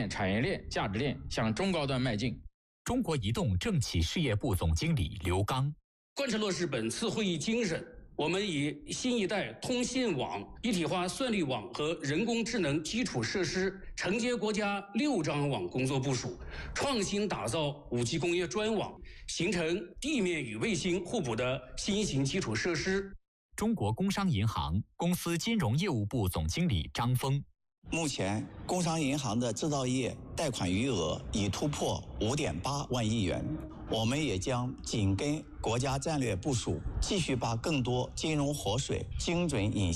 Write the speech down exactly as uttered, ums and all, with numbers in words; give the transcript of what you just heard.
链、产业链、价值链向中高端迈进。 中国移动政企事业部总经理刘刚， 贯彻落实本次会议精神，我们以新一代通信网、一体化算力网和人工智能基础设施承接国家六张网工作部署，创新打造 五 G 工业专网，形成地面与卫星互补的新型基础设施。 中国工商银行公司金融业务部总经理张峰， 目前，工商银行的制造业贷款余额已突破 五点八万亿元。我们也将紧跟国家战略部署，继续把更多金融活水精准引